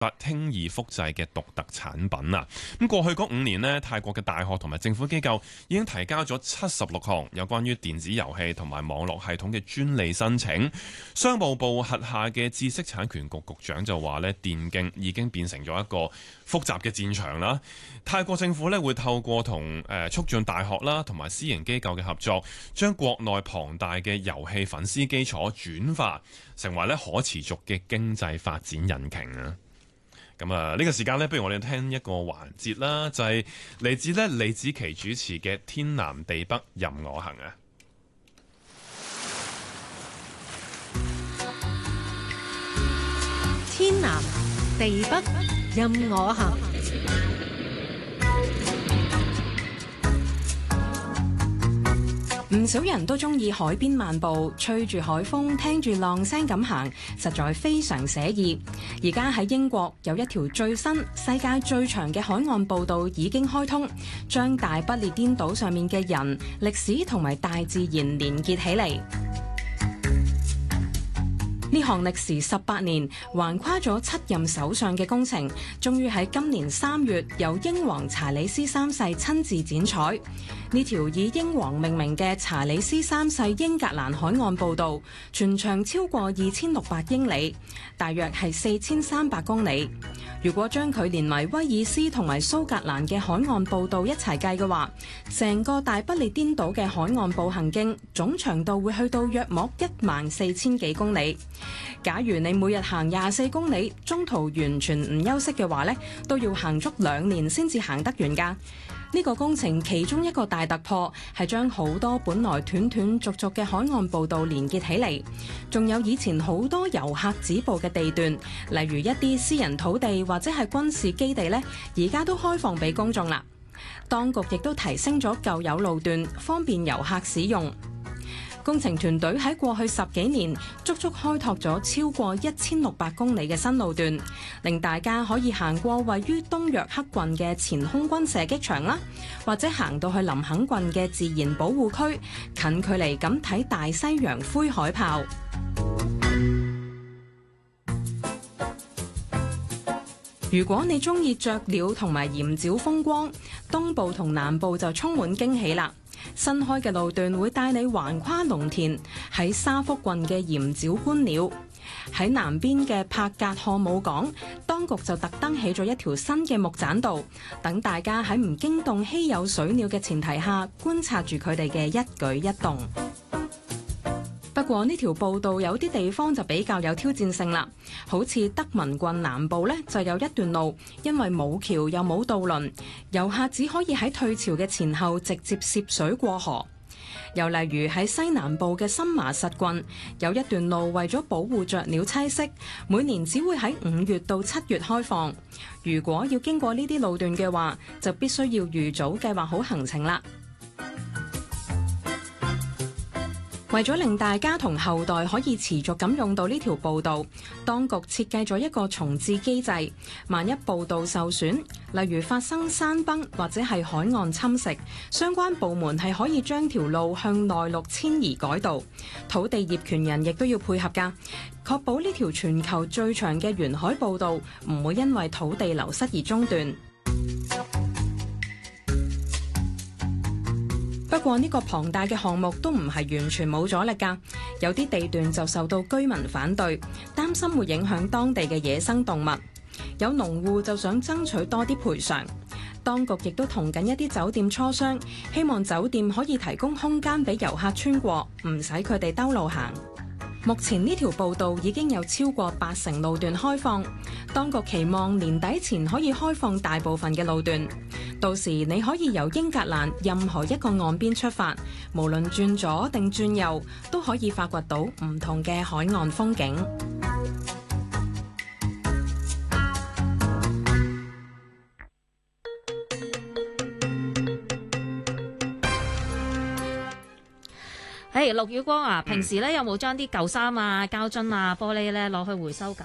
輕易複製嘅獨特產品啊！咁過去嗰5年呢，泰國嘅大學同埋政府機構已經提交咗76項有關於電子遊戲同埋網絡系統嘅專利申請。商務部轄下嘅知識產權局局長就話呢，電競已經變成咗一個複雜嘅戰場啦。泰國政府呢會透過同促進大學啦同埋私營機構嘅合作，將國內龐大嘅遊戲粉絲基礎轉化成為呢可持續嘅經濟發展引擎啊！咁啊，呢個時間呢，不如我哋聽一個環節啦，就係嚟自呢李子琪主持嘅《天南地北任我行》啊！ 天南地北任我行。唔少人都中意海邊漫步，吹住海風，聽住浪聲咁行，實在非常寫意。而家喺英國有一條最新、世界最長嘅海岸步道已經開通，將大不列顛島上面嘅人、歷史同埋大自然連結起嚟。呢項歷時18年、橫跨咗7任首相嘅工程，終於喺今年3月由英皇查理斯3世親自剪彩。呢條以英皇命名嘅查理斯3世英格蘭海岸步道，全長超過2600英里，大約係4300公里。如果將佢連埋威爾斯同埋蘇格蘭嘅海岸步道一齊計嘅話，成個大不列顛島嘅海岸步行徑總長度會去到約莫14000幾公里。假如你每日行24公里，中途完全唔休息嘅話呢，都要行足2年先至行得完㗎。呢個工程其中一個大突破係將好多本來斷斷續續嘅海岸步道連結起嚟，仲有以前好多遊客止步嘅地段，例如一啲私人土地或者係軍事基地呢，而家都開放俾公眾啦。當局亦都提升咗舊有路段，方便遊客使用。工程團隊喺過去10幾年足足開拓咗超過1600公里嘅新路段，令大家可以行過位於東約克郡嘅前空軍射擊場啦，或者行到去林肯郡嘅自然保護區，近距離咁睇大西洋灰海豹。如果你中意雀鳥同埋鹽沼風光，東部同南部就充滿驚喜啦。新開嘅路段會帶你橫跨農田，喺沙福郡嘅鹽沼觀鳥。喺南邊嘅柏格漢姆港，當局就特登起咗一條新嘅木棧道，等大家喺唔驚動稀有水鳥嘅前提下，觀察住佢哋嘅一舉一動。不過呢條步道有啲地方就比較有挑戰性啦，好似德文郡南部呢，就有一段路，因為冇橋又冇渡輪，遊客只可以喺退潮嘅前後直接涉水過河。又例如喺西南部嘅森麻實郡，有一段路為咗保護雀鳥棲息，每年只會喺5月到7月開放。如果要經過呢啲路段嘅話，就必須要預早計劃好行程啦。為咗令大家同後代可以持續咁用到呢條步道，當局設計咗一個重置機制。萬一步道受損，例如發生山崩或者係海岸侵蝕，相關部門係可以將條路向內陸遷移改道。土地業權人亦都要配合㗎，確保呢條全球最長嘅沿海步道唔會因為土地流失而中斷。不過呢個龐大嘅項目都唔係完全冇阻力㗎，有啲地段就受到居民反對，擔心會影響當地嘅野生動物。有農戶就想爭取多啲賠償。當局亦都同緊一啲酒店磋商，希望酒店可以提供空間俾遊客穿過，唔使佢哋兜路行。目前呢條步道已經有超過80%路段開放，當局期望年底前可以開放大部分嘅路段。到時你可以由英格蘭任何一個岸邊出發，無論轉左定轉右，都可以發掘到唔同嘅海岸風景。 陸宇光啊，平時咧有冇將啲舊衫啊、膠樽啊、玻璃咧攞去回收咁呢？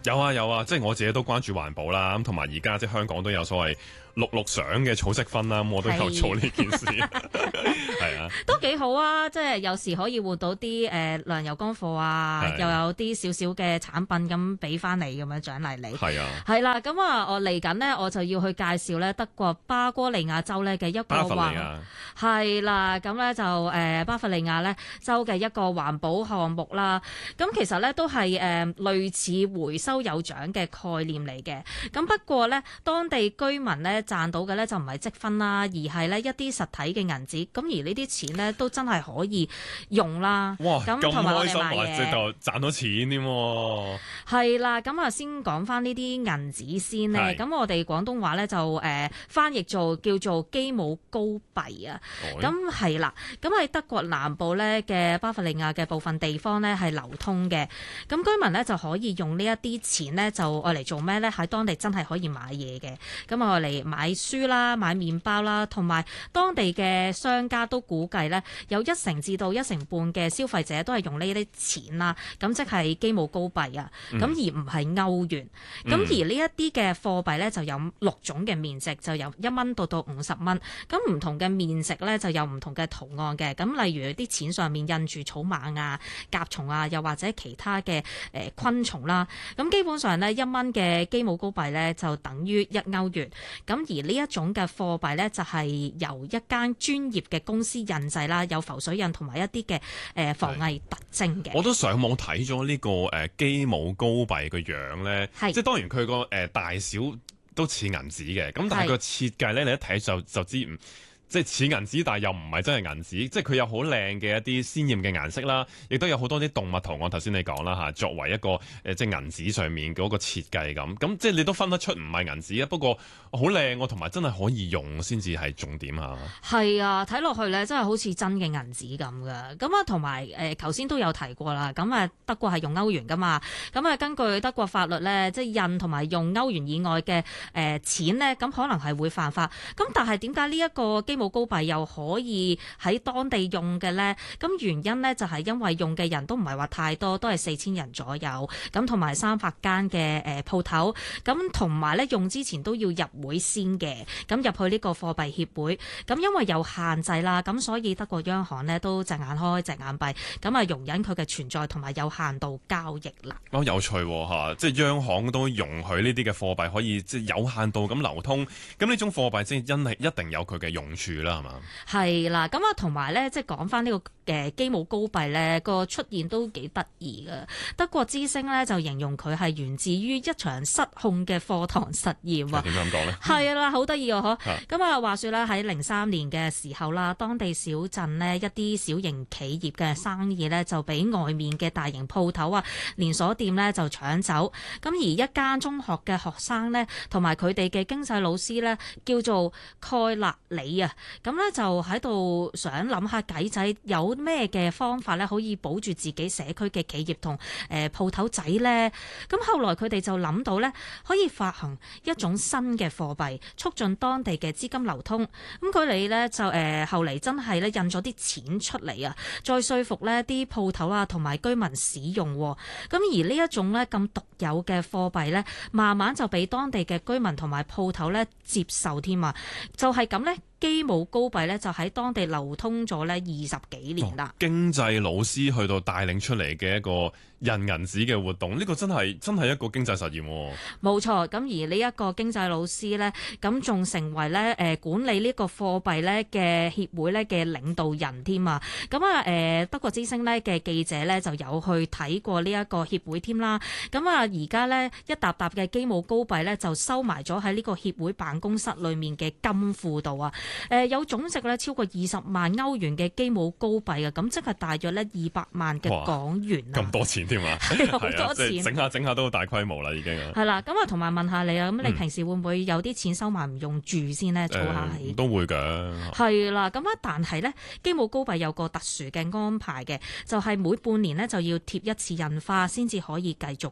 有啊有啊，即係我自己都關注環保啦，咁同埋而家即係香港都有所謂綠賞嘅草積分啦，咁我都有做呢件事，係啊， 都幾好啊！即係有時可以換到啲糧油乾貨啊，又有啲少少嘅產品咁俾翻你咁樣獎勵你。 係啊， 係啦，咁啊，我嚟緊呢，我就要去介紹咧德國巴哥利亞州咧嘅一個係啦，咁咧就巴伐利亞咧州嘅一個環保項目啦。咁其實咧都係類似回收有獎嘅概念嚟嘅。咁不過咧，當地居民咧賺到嘅咧就唔係積分啦，而係咧一啲實體嘅銀紙。咁而呢啲錢咧都真係可以用啦。 哇！ 咁咁同埋我哋開心啊， 買嘢直頭賺到錢添喎。 係啦，咁啊先講翻呢啲銀紙先咧。咁我哋廣東話咧就翻譯做叫做基姆高幣啊。咁係啦，咁喺德國南部咧嘅巴伐利亞嘅部分地方咧係流通嘅。咁居民咧就可以用呢一啲錢咧就愛嚟做咩咧？喺當地真係可以買嘢嘅。咁愛嚟買書啦、買麵包啦，同埋當地嘅商家都估計咧有1成至到1成半嘅消費者都係用呢啲錢啦。咁即係基姆高幣啊。咁而唔係歐元。咁而呢一啲嘅貨幣咧就有6種嘅面值，就由1蚊到50蚊。咁唔同嘅面值咧就有唔同嘅圖案嘅。咁例如啲錢上面印住草蜢啊、甲蟲啊，又或者其他嘅昆蟲啦。咁基本上咧1蚊嘅基姆高幣咧就等於1歐元。咁而呢一種嘅貨幣咧就係由一間專業嘅公司印製啦，有浮水印同埋一啲嘅防偽特徵嘅。 我都上網睇咗呢個基姆高幣個樣咧，即係當然佢個大小都似銀紙嘅，咁但係個設計咧，你一睇就知唔。即係似銀紙，但係又唔係真係銀紙，即係佢有好靚嘅一啲鮮豔嘅顏色啦，亦都有好多啲動物圖案。頭先你講啦嚇，作為一個即係銀紙上面嗰個設計咁即係你都分得出唔係銀紙啊。不過好靚喎，同埋真係可以用先至係重點嚇。 係啊，睇落去咧真係好似真嘅銀紙咁噶。咁啊，同埋頭先都有提過啦。咁啊，德國係用歐元噶嘛。咁啊，根據德國法律咧，即係印同埋用歐元以外嘅錢咧，咁可能係會犯法。咁但係點解呢一個基姆高幣又可以喺當地用嘅呢？咁原因呢，就係因為用嘅人都唔係話太多，都係4000人左右。咁同埋300間嘅鋪頭，咁同埋咧用之前都要入會先嘅。咁入去呢個貨幣協會，咁因為有限制啦，咁所以德國央行呢都隻眼開隻眼閉，咁啊容忍佢嘅存在同埋有限度交易啦。 有趣嚇，即係央行都容許呢啲嘅貨幣可以即係有限度咁流通。咁呢種貨幣即係一定有佢嘅用處啦，係嘛？ 係啦，咁啊同埋咧，即係講翻呢個基姆高幣咧個出現都幾得意㗎。德國之聲咧就形容佢係源自於一場失控嘅課堂實驗啊。 點樣咁講咧？ 係啦，好得意啊！咁啊，話說咧喺03年嘅時候啦，當地小鎮呢，一啲小型企業嘅生意咧就俾外面嘅大型鋪頭啊、連鎖店咧就搶走。咁而一間中學嘅學生呢，同埋佢哋嘅經濟老師咧叫做蓋勒里啊，咁咧就喺度想諗下計仔，有咩嘅方法咧可以保住自己社區嘅企業同鋪頭仔咧？咁後來佢哋就諗到咧，可以發行一種新嘅貨幣，促進當地嘅資金流通。咁佢哋咧就後嚟真係咧印咗啲錢出嚟啊，再說服呢啲鋪頭啊同埋居民使用。咁而呢一種咧咁獨有嘅貨幣咧，慢慢就俾當地嘅居民同埋鋪頭咧接受添啊！就係咁咧。基姆高幣咧就喺當地流通咗咧20幾年啦。 經濟老師去到帶領出嚟嘅一個印銀紙嘅活動，呢個真係一個經濟實驗。 冇錯，咁而呢一個經濟老師咧，咁仲成為咧管理呢個貨幣咧嘅協會咧嘅領導人添啊。咁啊德國之聲咧嘅記者咧就有去睇過呢一個協會添啦。咁啊而家咧一沓沓嘅基姆高幣咧就收埋咗喺呢個協會辦公室裏面嘅金庫度啊。有總值咧超過20萬歐元嘅基姆高幣啊，咁即係大約咧200萬嘅港元啊！ 咁多錢添啊！ 好多錢， 整下都好大規模啦，已經啊！ 係啦，咁啊同埋問下你啊，咁你平時會唔會有啲錢收埋唔用住先呢？儲下氣都會㗎。 係啦，咁啊，但係咧基姆高幣有個特殊嘅安排嘅，就係每半年呢就要貼一次印花先至可以繼續用。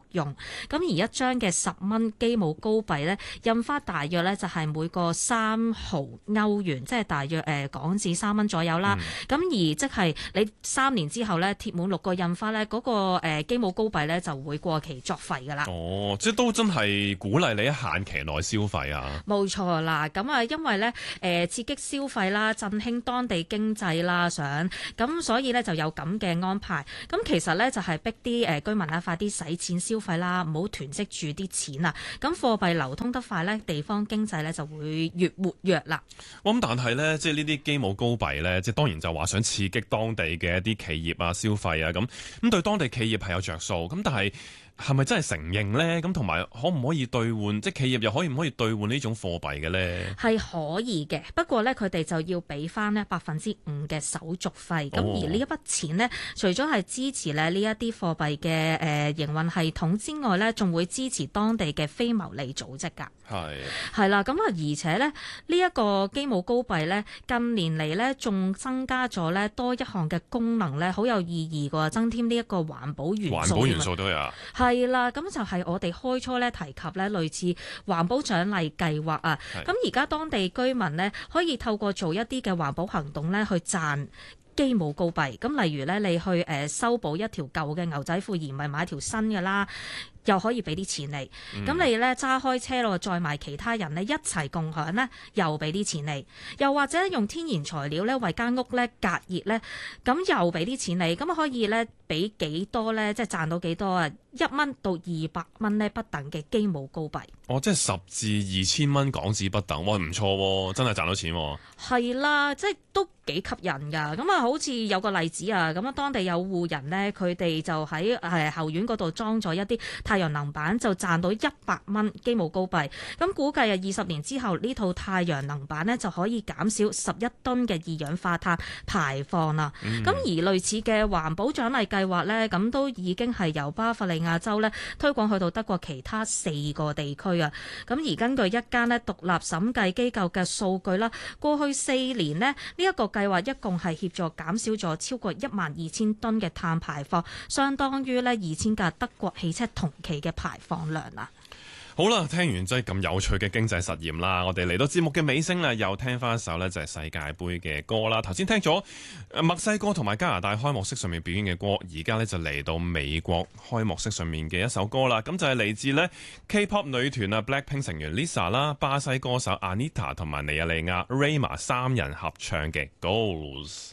咁而一張嘅10蚊基姆高幣咧，印花大約咧就係每個3毫歐元，即係大約港紙3蚊左右啦。咁而即係你3年之後咧貼滿6個印花咧，嗰個基姆高幣咧就會過期作廢㗎啦。 哦，即係都真係鼓勵你喺限期內消費啊！ 冇錯啦，咁啊，因為咧刺激消費啦，振興當地經濟啦，咁所以咧就有咁嘅安排。咁其實咧就係逼啲居民啦，快啲使錢消費啦，唔好囤積住啲錢啊。咁貨幣流通得快咧，地方經濟咧就會越活躍啦。 咁但係咧，即係呢啲基姆高幣咧，即係當然就話想刺激當地嘅一啲企業啊消費啊咁對當地企業係有着數。咁但係係咪真係承認呢？咁同埋可唔可以兌換？即係企業又可唔可以兌換呢種貨幣嘅呢？ 係可以嘅，不過咧佢哋就要俾翻呢5%嘅手續費。咁而呢一筆錢呢，除咗係支持咧呢一啲貨幣嘅營運系統之外咧，仲會支持當地嘅非牟利組織㗎。係啦，咁啊，而且咧呢一個基姆高幣咧，近年嚟咧仲增加咗咧多一項嘅功能咧，好有意義㗎，增添呢一個環保元素。 環保元素都有。 係啦，咁就係我哋開初咧提及咧類似環保獎勵計劃啊。咁而家當地居民咧可以透過做一啲嘅環保行動咧去賺基姆高幣。咁例如咧你去修補一條舊嘅牛仔褲，而唔係買條新嘅啦。又可以俾啲錢你，咁你咧揸開車咯，載埋其他人咧一齊共享咧，又俾啲錢你，又或者用天然材料咧為間屋咧隔熱咧，咁又俾啲錢你，咁可以咧俾幾多咧，即係賺到幾多啊？1蚊到200蚊咧不等嘅基姆高幣。 哦，即係10至2000蚊港紙不等，哇，唔錯喎，真係賺到錢喎。 係啦，即係都幾吸引㗎。咁啊，好似有個例子啊，咁啊，當地有戶人咧，佢哋就喺後院嗰度裝咗一啲太陽能板，就賺到100蚊基姆高幣。咁估計啊，20年之後呢套太陽能板咧就可以減少11噸嘅二氧化碳排放啦。咁而類似嘅環保獎勵計劃咧，咁都已經係由巴伐利亞州咧推廣去到德國其他4個地區啊。咁而根據一間咧獨立審計機構嘅數據啦，過去4年呢，呢一個計劃一共係協助減少咗超過12000噸嘅碳排放，相當於咧2000架德國汽車同期嘅排放量啊！ 好啦，聽完真係咁有趣嘅經濟實驗啦，我哋嚟到節目嘅尾聲啦，又聽翻一首呢就係世界盃嘅歌啦。頭先聽咗墨西哥同埋加拿大開幕式上面表演嘅歌，而家呢就嚟到美國開幕式上面嘅一首歌啦。咁就係嚟自呢 K-pop 女團啊 Blackpink 成員 Lisa 啦、巴西歌手 Anitta 同埋尼日利亞 Rema 3人合唱嘅 Goals。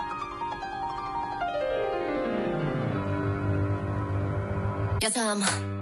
Guess I'm